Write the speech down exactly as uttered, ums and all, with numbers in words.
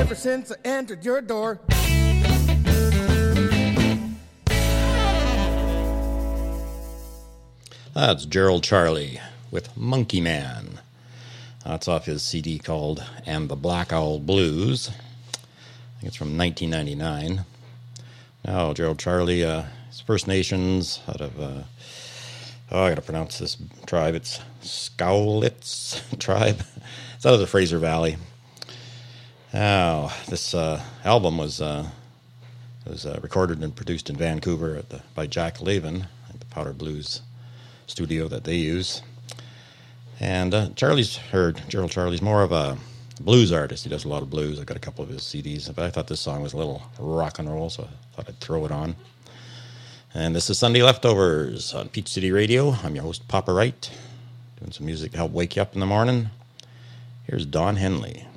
Ever since I entered your door. That's Gerald Charlie with Monkey Man. That's off his C D called And the Black Owl Blues. I think it's from nineteen ninety-nine. Now, Gerald Charlie, uh, his First Nations out of, uh, oh, I gotta pronounce this tribe. It's Scowlitz tribe. It's out of the Fraser Valley. Now, this uh, album was uh, was uh, recorded and produced in Vancouver at the, by Jack Lavin at the Powder Blues studio that they use. And uh, Charlie's heard, Gerald Charlie's more of a blues artist. He does a lot of blues. I've got a couple of his C Ds, but I thought this song was a little rock and roll, so I thought I'd throw it on. And this is Sunday Leftovers on Peach City Radio. I'm your host, Papa Wright, doing some music to help wake you up in the morning. Here's Don Henley.